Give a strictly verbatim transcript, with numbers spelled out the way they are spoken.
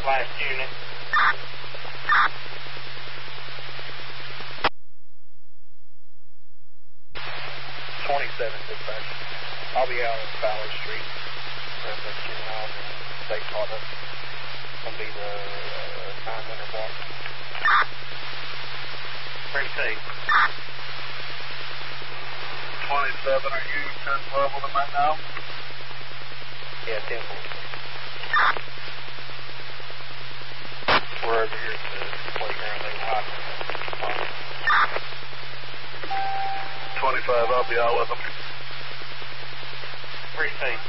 last unit. twenty-seven dispatch. I'll be out on Valley Street. Residence two miles and they caught us. Gonna be the uh, nine hundred block. Pretty safe. twenty-seven, are you ten twelve with them right now? Yeah, ten twelve. We're over here at the playground. They hot. twenty-five, I'll be out with them. Pretty safe.